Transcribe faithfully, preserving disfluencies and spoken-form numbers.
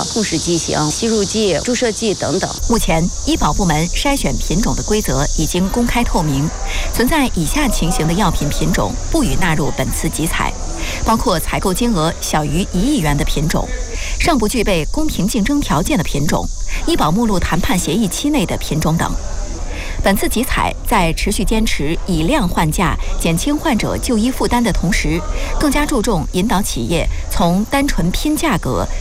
控制剂型、吸入剂、注射剂等等。 目前，医保部门筛选品种的规则已经公开透明，存在以下情形的药品品种不予纳入本次集采，包括采购金额小于一亿元的品种，尚不具备公平竞争条件的品种，医保目录谈判协议期内的品种等。本次集采在持续坚持以量换价、减轻患者就医负担的同时，更加注重引导企业从单纯拼价格